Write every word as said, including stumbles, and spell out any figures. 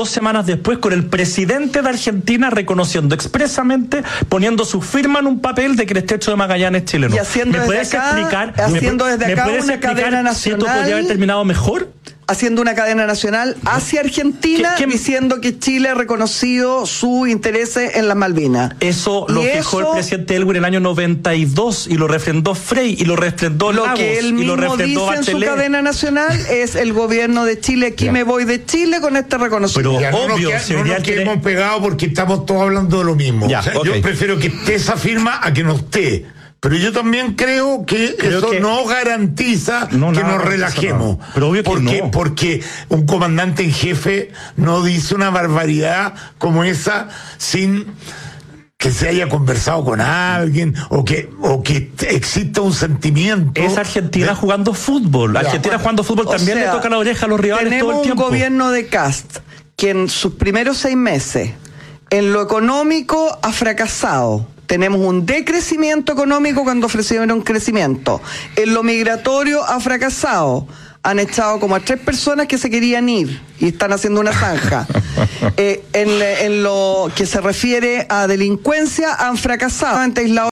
dos semanas después con el presidente de Argentina reconociendo expresamente, poniendo su firma en un papel de que el estrecho de Magallanes es chileno. Y haciendo ¿Me puedes desde acá, explicar, haciendo me, desde ¿me acá puedes una explicar cadena si esto nacional? podría haber terminado mejor? Haciendo una cadena nacional hacia Argentina, ¿Qué, qué, diciendo que Chile ha reconocido su interés en las Malvinas. Eso lo fijó eso, el presidente Elwin en el año noventa y dos y lo refrendó Frey y lo refrendó lo Lagos que él y lo mismo refrendó dice Bachelet. En su cadena nacional es el gobierno de Chile, aquí ya. Me voy de Chile con este reconocimiento. Pero ya, obvio, no nos, que, no nos quedemos tiene... pegados porque estamos todos hablando de lo mismo. Ya, o sea, okay. Yo prefiero que esté esa firma a que no esté. Pero yo también creo que creo eso que no garantiza no, que nos relajemos. No. Pero obvio que porque, no. porque un comandante en jefe no dice una barbaridad como esa sin que se haya conversado con alguien o que o que exista un sentimiento. Es Argentina de... jugando fútbol. Ya, Argentina bueno. jugando fútbol o también sea, le toca la oreja a los rivales todo el tiempo. Tenemos un gobierno de Kast que en sus primeros seis meses en lo económico ha fracasado. Tenemos un decrecimiento económico cuando ofrecieron un crecimiento. En lo migratorio ha fracasado. Han echado como a tres personas que se querían ir y están haciendo una zanja. eh, en, en lo que se refiere a delincuencia han fracasado.